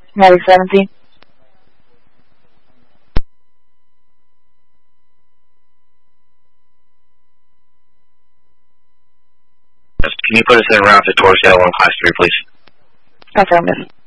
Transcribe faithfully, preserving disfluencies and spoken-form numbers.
Medic seventeen. Can you put us in route to Torres Hill on class three, please? Affirmative.